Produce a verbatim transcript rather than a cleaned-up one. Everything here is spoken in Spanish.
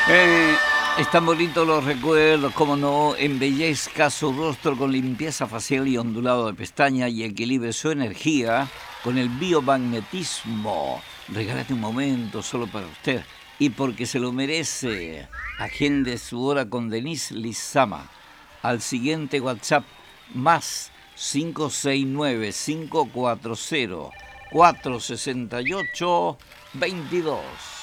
Eh, están bonitos los recuerdos, como no, embellezca su rostro con limpieza facial y ondulado de pestaña y equilibre su energía con el biomagnetismo. Regálate un momento solo para usted y porque se lo merece. Agende su hora con Denise Lizama al siguiente WhatsApp más cinco seis nueve, cinco cuatro cero, cuatro seis ocho, dos dos.